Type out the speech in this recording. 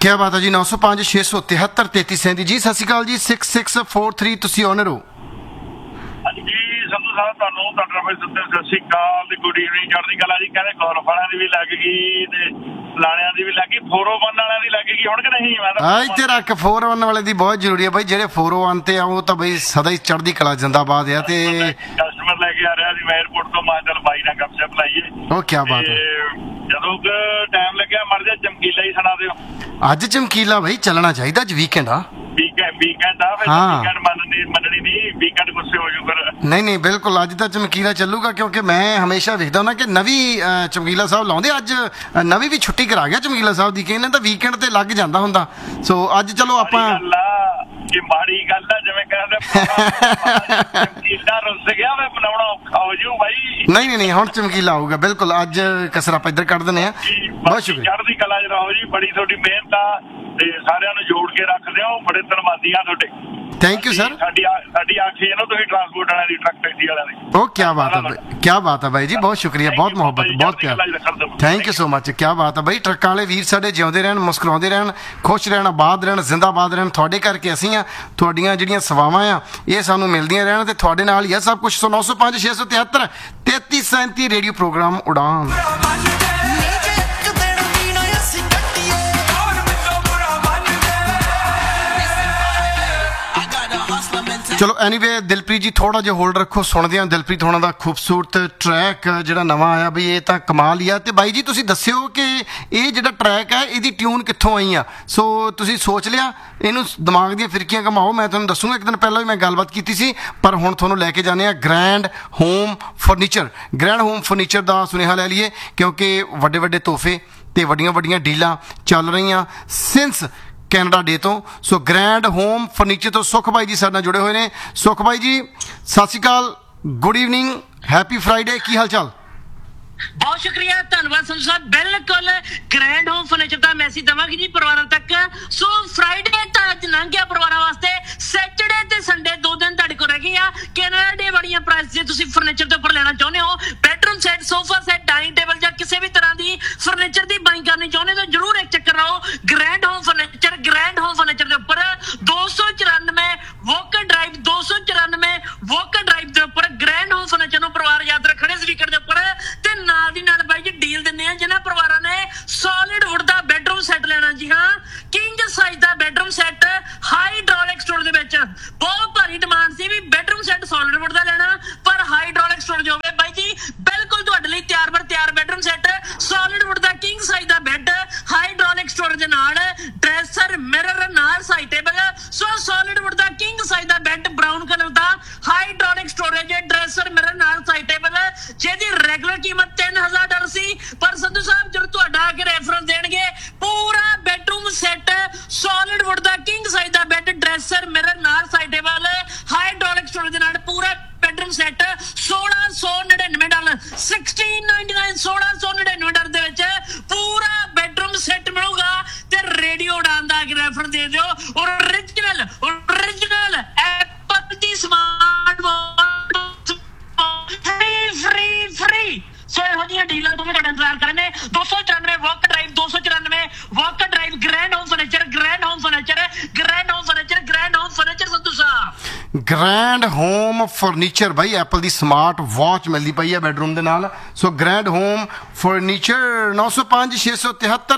क्या बात है जी। 905 673 3337 जी। सत श्री अकाल जी। 6643 ਤੁਸੀਂ ਓਨਰ ਹੋ। ਹਾਂਜੀ ਸੰਧੂ ਸਾਹਿਬ ਤੁਹਾਨੂੰ ਤੁਹਾਡਾ ਮੈਂ ਸਤਿ ਸ਼੍ਰੀ ਅਕਾਲ ਤੇ ਗੁੱਡ ਈਵਨਿੰਗ ਚੜ੍ਹਦੀ ਕਲਾ ਜੀ। ਕਹਿੰਦੇ ਗੋਲਫ ਵਾਲਿਆਂ ਦੀ ਵੀ ਲੱਗ ਗਈ ਤੇ ਫਲਾਣਿਆਂ ਦੀ ਵੀ ਲੱਗ ਗਈ, 401 ਵਾਲਿਆਂ ਦੀ ਲੱਗ ਗਈ ਹੁਣ ਕਿ ਨਹੀਂ? ਮੈਂ ਤਾਂ ਇੱਥੇ ਰੱਖ 401 ਵਾਲੇ ਦੀ ਬਹੁਤ ਜ਼ਰੂਰੀ ਹੈ ਬਾਈ। ਜਿਹੜੇ 401 ਤੇ ਆ ਉਹ ਤਾਂ ਬਈ ਸਦਾ ਹੀ ਚੜ੍ਹਦੀ ਕਲਾ ਜਿੰਦਾਬਾਦ ਆ। ਤੇ ਕਸਟਮਰ ਲੈ ਕੇ ਆ ਰਿਹਾ ਸੀ ਮੈਂ 에어ਪੋਰਟ ਤੋਂ, ਮੈਂ ਚੱਲ ਬਾਈ ਨਾਲ ਗੱਪਸ਼ਪ ਲਾਈਏ। ਉਹ ਕੀ ਬਾਤ ਹੈ। ਜਦੋਂ ਟਾਈਮ ਲੱਗਿਆ ਮਰ ਜਾ ਚਮਕੀਲਾ ਹੀ ਸੁਣਾ ਦਿਓ। ਅੱਜ ਚਮਕੀਲਾ ਬਾਈ ਚੱਲਣਾ ਚਾਹੀਦਾ। ਅੱਜ ਵੀਕਐਂਡ ਆ। ਵੀਕਐਂਡ ਆ ਫਿਰ ਵੀਕਐਂਡ ਮੰਨਣੀ ਨਹੀਂ, ਵੀਕਐਂਡ ਗੁੱਸੇ ਹੋ ਜੂ ਫਿਰ। ਨਹੀਂ ਬਿਲਕੁਲ ਅੱਜ ਤਾਂ ਚਮਕੀਲਾ ਚੱਲੂਗਾ, ਕਿਉਂਕਿ ਮੈਂ ਹਮੇਸ਼ਾ ਵੇਖਦਾ ਹੁੰਦਾ ਕਿ ਨਵੀਂ ਚਮਕੀਲਾ ਸਾਹਿਬ ਲਾਉਂਦੇ। ਅੱਜ ਨਵੀਂ ਵੀ ਛੁੱਟੀ ਕਰਾ ਗਿਆ ਚਮਕੀਲਾ ਸਾਹਿਬ ਦੀ, ਕਿ ਇਹਨਾਂ ਤਾਂ ਵੀਕਐਂਡ ਤੇ ਲੱਗ ਜਾਂਦਾ ਹੁੰਦਾ। ਸੋ ਅੱਜ ਚਲੋ ਆਪਾਂ ਕਿ ਮਾੜੀ ਗੱਲ ਆ, ਜਿਵੇਂ ਕਹਿੰਦੇ ਚਮਕੀਲਾ ਰੁੱਸ ਗਿਆ ਮੈਂ ਬਣਾਉਣਾ ਔਖਾ ਹੋ ਜੂ ਬਾਈ। ਨਹੀਂ ਹੁਣ ਚਮਕੀਲਾ ਆਊਗਾ ਬਿਲਕੁਲ। ਅੱਜ ਕਸਰ ਆਪਾਂ ਇੱਧਰ ਕੱਢ ਦਿੰਦੇ ਆ। ਬਹੁਤ ਸ਼ੁਕਰੀਆ। ਚੜ੍ਹਦੀ ਕਲਾ ਚ ਰਹੋ ਜੀ। ਬੜੀ ਤੁਹਾਡੀ ਮਿਹਨਤ ਆ ਤੇ ਸਾਰਿਆਂ ਨੂੰ ਜੋੜ ਕੇ ਰੱਖਦੇ ਹੋ। ਬੜੇ ਧੰਨਵਾਦੀ ਆ ਤੁਹਾਡੇ। Thank you sir. ਸਾਡੀ ਆਖੀ ਹੈ ਨਾ ਤੁਸੀਂ ਟਰਾਂਸਪੋਰਟ ਵਾਲਿਆਂ ਦੀ, ਟਰੱਕ ਟੈਕਸੀ ਵਾਲਿਆਂ ਦੀ। ਉਹ ਕੀ ਬਾਤ ਹੈ ਬਾਈ, ਕੀ ਬਾਤ ਹੈ ਬਾਈ ਜੀ। ਬਹੁਤ ਸ਼ੁਕਰੀਆ, ਬਹੁਤ ਮੁਹੱਬਤ, ਬਹੁਤ ਪਿਆਰ। Thank you so much. ਕੀ ਬਾਤ ਹੈ ਬਾਈ। ਟਰੱਕਾਂ ਵਾਲੇ ਵੀਰ ਸਾਡੇ ਜਿਉਂਦੇ ਰਹਿਣ, ਮੁਸਕਰਾਉਂਦੇ ਰਹਿਣ, ਖੁਸ਼ ਰਹਿਣ, ਆਬਾਦ ਰਹਿਣ, ਜ਼ਿੰਦਾਬਾਦ ਰਹਿਣ। ਤੁਹਾਡੇ ਕਰਕੇ ਅਸੀਂ ਆ। ਤੁਹਾਡੀਆਂ ਜਿਹੜੀਆਂ ਸੇਵਾਵਾਂ ਆ ਇਹ ਸਾਨੂੰ ਮਿਲਦੀਆਂ ਰਹਿਣ ਤੇ ਤੁਹਾਡੇ ਨਾਲ ਹੀ ਆ ਸਭ ਕੁਝ। 905 673 3337 ਰੇਡੀਓ ਪ੍ਰੋਗਰਾਮ ਉਡਾਨ। ਚਲੋ ਐਨੀਵੇ ਦਿਲਪ੍ਰੀਤ ਜੀ ਥੋੜਾ ਜਿਹਾ ਹੋਲਡ ਰੱਖੋ, ਸੁਣਦੇ ਹਾਂ ਦਿਲਪ੍ਰੀਤ ਹੋਣਾ ਦਾ ਖੂਬਸੂਰਤ ਟਰੈਕ ਜਿਹੜਾ ਨਵਾਂ ਆਇਆ ਬਈ। ਇਹ ਤਾਂ ਕਮਾਲ ਹੀ ਆ। ਤੇ ਬਾਈ ਜੀ ਤੁਸੀਂ ਦੱਸਿਓ ਕਿ ਇਹ ਜਿਹੜਾ ਟਰੈਕ ਹੈ ਇਹਦੀ ਟਿਊਨ ਕਿੱਥੋਂ ਆਈ ਆ। ਸੋ ਤੁਸੀਂ ਸੋਚ ਲਿਆ, ਇਹਨੂੰ ਦਿਮਾਗ ਦੀਆਂ ਫਿਰਕੀਆਂ ਘਮਾਓ। ਮੈਂ ਤੁਹਾਨੂੰ ਦੱਸੂਗਾ, ਇੱਕ ਦਿਨ ਪਹਿਲਾਂ ਵੀ ਮੈਂ ਗੱਲਬਾਤ ਕੀਤੀ ਸੀ, ਪਰ ਹੁਣ ਤੁਹਾਨੂੰ ਲੈ ਕੇ ਜਾਂਦੇ ਆ grand home furniture. Grand home furniture ਦਾ ਸੁਨੇਹਾ ਲੈ ਲਈਏ, ਕਿਉਂਕਿ ਵੱਡੇ ਵੱਡੇ ਤੋਹਫੇ ਤੇ ਵੱਡੀਆਂ ਡੀਲਾਂ ਚੱਲ ਰਹੀਆਂ ਸਿੰਸ ਕੈਨੇਡਾ ਡੇ ਤੋਂ। ਸੋ ਗ੍ਰੈਂਡ ਹੋਮ ਫਰਨੀਚਰ ਤੋਂ ਸੁਖ ਬਾਈ ਜੀ ਸਾਡੇ ਨਾਲ ਜੁੜੇ ਹੋਏ ਨੇ। ਸੁਖ ਬਾਈ ਜੀ ਸਤਿ ਸ਼੍ਰੀ ਅਕਾਲ, ਗੁੱਡ ਈਵਨਿੰਗ, ਹੈਪੀ ਫਰਾਈਡੇ, ਕੀ ਹਾਲ ਚਾਲ? ਬਹੁਤ ਸ਼ੁਕਰੀਆ, ਧੰਨਵਾਦ ਸੰਧੂ ਸਾਹਿਬ। ਬਿਲਕੁਲ ਗ੍ਰੈਂਡ ਹੋਮ ਫਰਨੀਚਰ ਦਾ ਮੈਸੇਜ ਦੇਵਾਂਗੇ ਜੀ ਪਰਿਵਾਰਾਂ ਤੱਕ। ਸੋ ਫਰਾਈਡੇ ਤਾਂ ਅੱਜ ਲੰਘ ਗਿਆ ਪਰਿਵਾਰਾਂ ਵਾਸਤੇ। ਸੈਟਰਡੇ ਤੇ ਸੰਡੇ 2 ਦਿਨ ਤੁਹਾਡੇ ਕੋਲ ਰਹਿ ਗਏ ਆ। ਕੈਨੇਡਾ ਡੇ ਵਾਲੀਆਂ ਪ੍ਰਾਈਸ ਜੇ ਤੁਸੀਂ ਫਰਨੀਚਰ ਦੇ ਉੱਪਰ ਲੈਣਾ ਚਾਹੁੰਦੇ ਹੋ, bedroom set, sofa set, dining table ਜਾਂ ਕਿਸੇ ਵੀ ਤਰ੍ਹਾਂ ਦੀ ਫਰਨੀਚਰ ਦੀ ਬਾਈਂਗ ਕਰਨੀ ਚਾਹੁੰਦੇ ਹੋ ਤਾਂ ਜਰੂਰ ਇੱਕ ਚੱਕਰ ਲਾਓ grand home furniture. Grand home furniture ਦੇ ਉੱਪਰ 294 ਵੋਕਰ ਡਰਾਈਵ, 294 ਵੋਕਰ ਡਰਾਈਵ ਦੇ ਉੱਪਰ ਗ੍ਰੈਂਡ ਹੋਮ ਫਰਨੀਚਰ ਨੂੰ ਪਰਿਵਾਰ ਯਾਦ ਰੱਖਣੇ ਸਪੀਕਰ ਦੇ ਉੱਪਰ। ਤੇ ਨਾਲ ਦੀ ਨਾਲ ਬਾਈ ਜੀ ਡੀਲ ਦਿੰਦੇ ਆ ਜਿਨ੍ਹਾਂ ਪਰਿਵਾਰਾਂ ਨੇ ਸੋਲਿਡ ਵੁੱਡ ਦਾ ਬੈਡਰੂਮ ਸੈੱਟ ਲੈਣਾ। ਜੀ ਹਾਂ, ਕਿੰਗ ਸਾਈਜ਼ ਦਾ ਬੈਡਰੂਮ ਸੈੱਟ ਹਾਈਡ੍ਰੋਲਿਕ ਸਟੋਰ ਦੇ ਵਿੱਚ। ਬਹੁਤ ਭਾਰੀ ਡਿਮਾਂਡ ਸੀ ਵੀ ਬੈਡਰੂਮ ਸੈੱਟ ਸੋਲਿਡ ਵੁੱਡ ਦਾ ਲੈਣਾ, ਪਰ ਹਾਈਡ੍ਰੋਲਿਕ ਸਟੋਰ ਹੋਵੇ। ਬਾਈ ਜੀ ਬਿਲਕੁਲ ਤੁਹਾਡੇ ਲਈ ਤਿਆਰ ਬਰ ਤਿਆਰ ਬੈਡਰੂਮ ਸੈੱਟ ਸੋਲਿਡ ਵੁੱਡ ਦਾ ਕਿੰਗ ਸਾਈਜ਼ ਦਾ ਬੈੱਡ, ਹਾਈਡ੍ਰੋਲਿਕ ਸਟੋਰ ਦੇ ਨਾਲ ਡਰੈਸਰ, ਮਿਰਰ ਨਾਲ ਸਾਈਡ ਟੇਬਲ। ਸੋ ਸੋਲਿਡ ਵੁੱਡ ਦਾ ਕਿੰਗ ਸਾਈਜ਼ ਦਾ ਬੈੱਡ, ਬ੍ਰਾਊਨ ਕਲਰ ਦਾ, ਹਾਈਡ੍ਰੋਲਿਕ ਸਟੋਰੇਜ, ਡਰੈਸਰ, ਮਿਰਰ ਨਾਲ ਸਾਈਡ ਟੇਬਲ, ਜਿਹਦੀ ਰੈਗੂਲਰ ਕੀਮਤ $3000 ਸੀ। ਪਰ ਸੰਧੂ ਸਾਹਿਬ ਜਦੋਂ ਤੁਹਾਡਾ ਆ ਕੇ ਰੈਫਰੈਂਸ ਦੇਣਗੇ, ਪੂਰਾ ਬੈਡਰੂਮ ਸੈੱਟ ਸੋਲਿਡ ਵੁੱਡ ਦਾ ਕਿੰਗ ਸਾਈਜ਼ ਦਾ ਬੈੱਡ, ਡਰੈਸਰ, ਮਿਰਰ ਨਾਲ ਸਾਈਡ ਟੇਬਲ, ਹਾਈਡ੍ਰੋਲਿਕ ਸਟੋਰੇਜ ਦੇ ਨਾਲ ਪੂਰਾ ਬੈਡਰੂਮ ਸੈੱਟ $1699, 1699, $1699 ਦੇ ਵਿੱਚ ਪੂਰਾ ਬੈਡਰੂਮ ਸੈੱਟ ਮਿਲੂਗਾ। ਤੇ ਰੇਡੀਓ ਉਡਾਨ ਦਾ ਰੈਫਰ ਦੇ ਦਿਓ। ਓਰੀਜਨਲ ਐਪਲ ਦੀ ਸਮਾਰਟ ਵਾਚ ਫ੍ਰੀ। ਸੋ ਇਹੋ ਜਿਹੀਆਂ ਡੀਲਾਂ ਤੋਂ ਤੁਹਾਡਾ ਇੰਤਜ਼ਾਰ ਕਰਨੇ। 294 ਵਾਕ ਡਰਾਈਵ, 294 ਵਾਕ drive, grand home furniture, grand home furniture, grand home furniture, grand home furniture. Sandhu ਸਾਹਿਬ ਗ੍ਰੈਂਡ ਹੋਮ ਫਰਨੀਚਰ ਬਾਈ, ਐਪਲ ਦੀ ਸਮਾਰਟ ਵਾਚ ਮਿਲਦੀ ਪਈ ਹੈ ਬੈਡਰੂਮ ਦੇ ਨਾਲ। ਸੋ ਗ੍ਰੈਂਡ ਹੋਮ ਫਰਨੀਚਰ 905 673